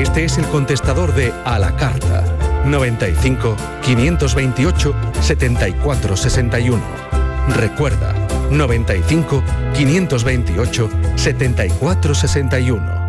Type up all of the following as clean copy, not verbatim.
Este es el contestador de A la Carta. 95 528 74 61. Recuerda, 95 528 74 61.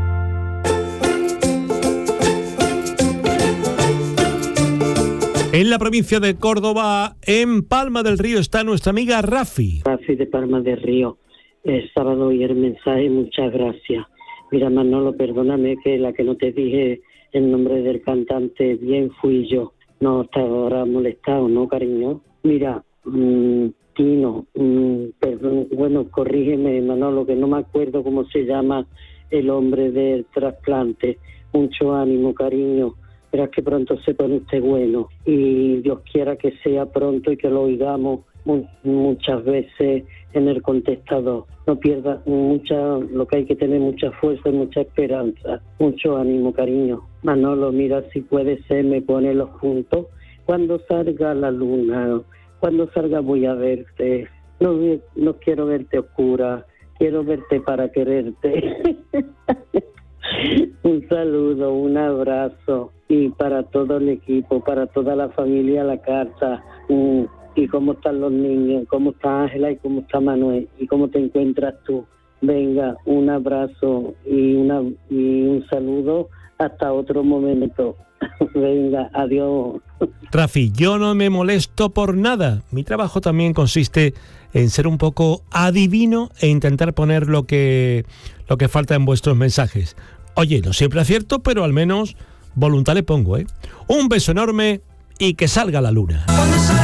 En la provincia de Córdoba, en Palma del Río, está nuestra amiga Rafi. Rafi de Palma del Río. El sábado y el mensaje, muchas gracias. Mira, Manolo, perdóname que la que no te dije el nombre del cantante bien fui yo. No te habrá molestado, ¿no, cariño? Mira, Tino, perdón, bueno, corrígeme, Manolo, que no me acuerdo cómo se llama el hombre del trasplante. Mucho ánimo, cariño. Verás que pronto se pone usted bueno y Dios quiera que sea pronto y que lo oigamos muchas veces en el contestador. No pierda lo que hay que tener mucha fuerza y mucha esperanza. Mucho ánimo, cariño. Manolo, mira, si puede ser, me pone los puntos. Cuando salga la luna, cuando salga voy a verte. No quiero verte oscura, quiero verte para quererte. Un saludo, un abrazo y para todo el equipo, para toda la familia La Carta. Y cómo están los niños, cómo está Ángela y cómo está Manuel y cómo te encuentras tú. Venga, un abrazo y un saludo hasta otro momento. Venga, adiós. Rafi, yo no me molesto por nada. Mi trabajo también consiste en ser un poco adivino e intentar poner lo que falta en vuestros mensajes. Oye, no siempre acierto, pero al menos voluntad le pongo, ¿eh? Un beso enorme y que salga la luna.